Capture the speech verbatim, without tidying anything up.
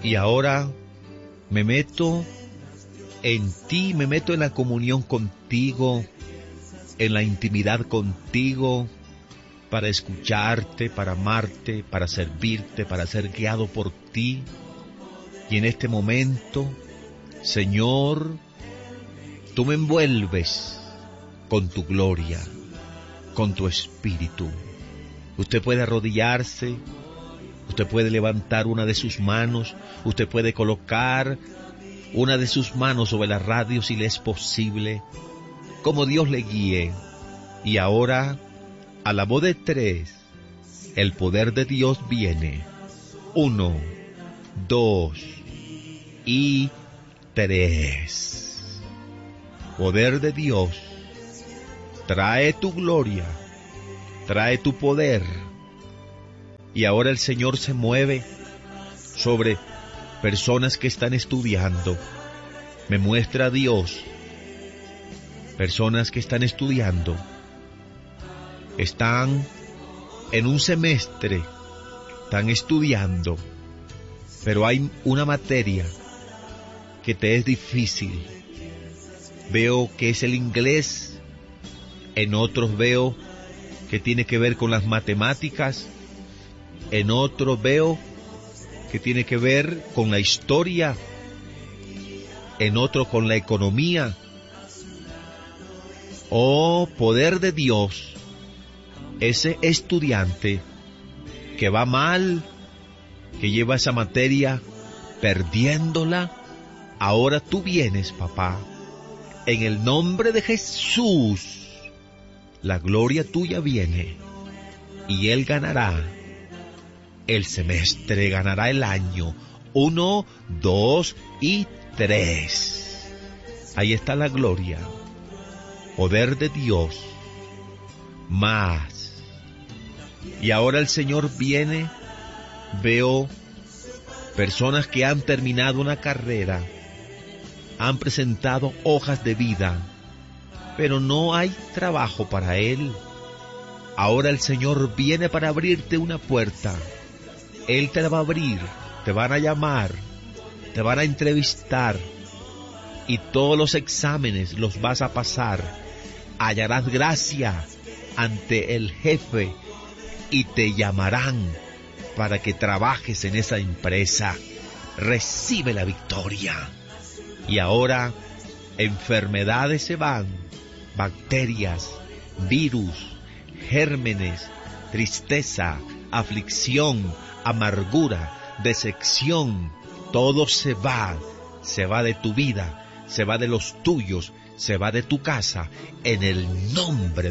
Y ahora me meto en ti, me meto en la comunión contigo, en la intimidad contigo, para escucharte, para amarte, para servirte, para ser guiado por ti. Y en este momento, Señor, tú me envuelves con tu gloria, con tu espíritu. Usted puede arrodillarse, usted puede levantar una de sus manos, usted puede colocar una de sus manos sobre la radio si le es posible, como Dios le guíe. Y ahora, a la voz de tres, el poder de Dios viene. Uno, dos y tres. Poder de Dios, trae tu gloria, trae tu poder. Y ahora el Señor se mueve sobre personas que están estudiando. Me muestra a Dios personas que están estudiando. Están en un semestre, están estudiando, pero hay una materia que te es difícil. Veo que es el inglés, en otros veo que tiene que ver con las matemáticas, en otros veo que tiene que ver con la historia, en otro con la economía. Oh, poder de Dios, ese estudiante que va mal, que lleva esa materia perdiéndola, ahora tú vienes, papá, en el nombre de Jesús, la gloria tuya viene, y él ganará el semestre, ganará el año, uno, dos y tres. Ahí está la gloria, poder de Dios, más. Y ahora el Señor viene, veo personas que han terminado una carrera, han presentado hojas de vida, pero no hay trabajo para él. Ahora el Señor viene para abrirte una puerta. Él te la va a abrir, te van a llamar, te van a entrevistar y todos los exámenes los vas a pasar. Hallarás gracia ante el jefe y te llamarán para que trabajes en esa empresa. Recibe la victoria. Y ahora enfermedades se van, bacterias, virus, gérmenes, tristeza, aflicción, amargura, decepción, todo se va, se va de tu vida, se va de los tuyos, se va de tu casa, en el nombre